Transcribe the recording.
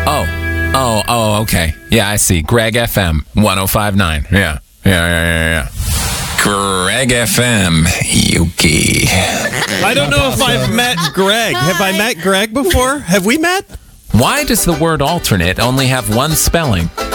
Oh, okay. Yeah, I see. Greg FM 105.9. Yeah. Greg FM, Yuki. I don't know if I've met Greg. Have I met Greg before? Have we met? Why does the word alternate only have one spelling?